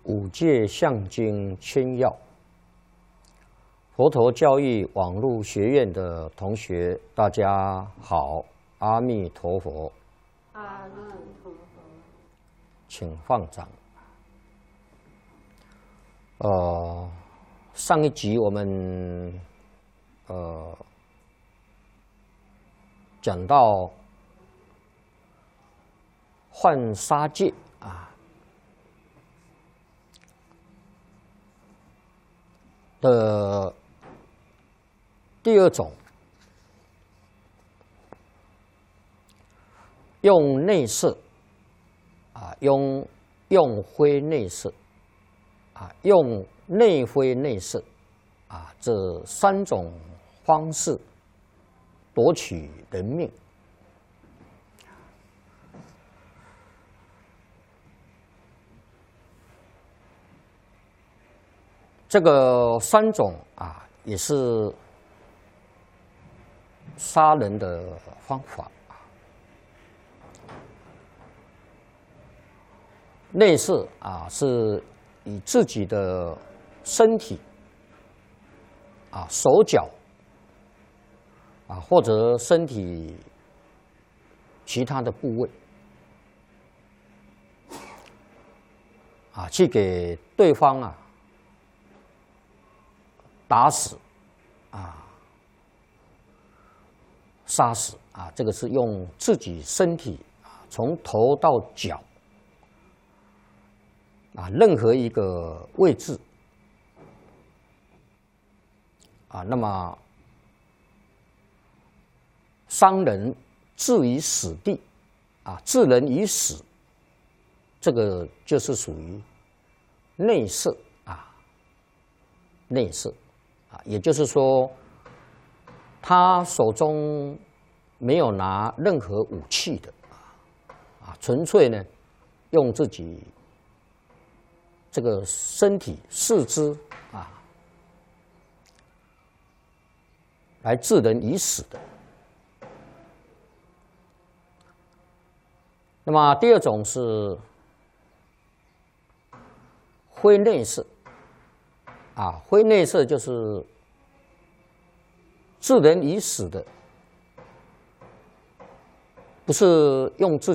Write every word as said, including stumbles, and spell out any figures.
五戒相经千要，佛陀教育网络学院的同学，大家好，阿弥陀佛。 阿弥陀佛， 请放掌。呃，上一集我们呃讲到浣纱戒啊的第二种，用内摄啊，用用灰内摄啊，用内灰内摄啊，这三种方式夺取人命。这个三种啊，也是杀人的方法。内摄啊，是以自己的身体啊、手脚啊，或者身体其他的部位啊，去给对方啊打死啊、杀死啊，这个是用自己身体啊，从头到脚啊，任何一个位置啊，那么伤人置于死地啊，置人于死，这个就是属于内摄啊，内摄啊，也就是说，他手中没有拿任何武器的啊，纯粹呢用自己这个身体四肢啊来置人于死的。那么第二种是灰内摄啊，灰内摄就是置人于死的，不是用自